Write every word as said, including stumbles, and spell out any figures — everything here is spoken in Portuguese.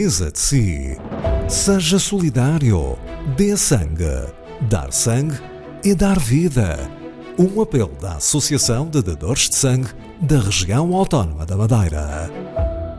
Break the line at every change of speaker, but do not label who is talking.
Cuide de si. Seja solidário. Dê sangue. Dar sangue é dar vida. Um apelo da Associação de Dadores de Sangue da Região Autónoma da Madeira.